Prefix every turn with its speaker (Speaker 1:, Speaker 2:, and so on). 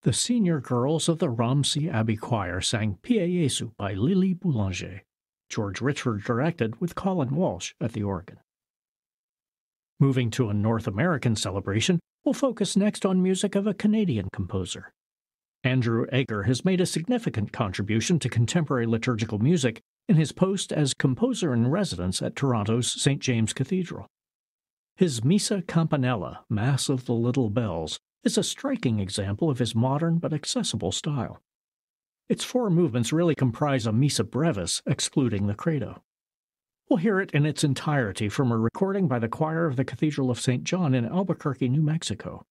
Speaker 1: The senior girls of the Romsey Abbey Choir sang Pie Jesu by Lily Boulanger. George Richard directed with Colin Walsh at the organ. Moving to a North American celebration, we'll focus next on music of a Canadian composer. Andrew Egger has made a significant contribution to contemporary liturgical music in his post as composer-in-residence at Toronto's St. James Cathedral. His Missa Campanella, Mass of the Little Bells, is a striking example of his modern but accessible style. Its four movements really comprise a Missa Brevis, excluding the Credo. We'll hear it in its entirety from a recording by the choir of the Cathedral of St. John in Albuquerque, New Mexico,